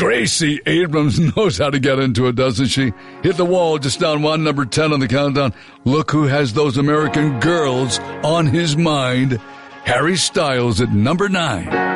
Gracie Abrams knows how to get into it, doesn't she? Hit the wall just down one, number 10 on the countdown. Look who has those American girls on his mind. Harry Styles at number 9.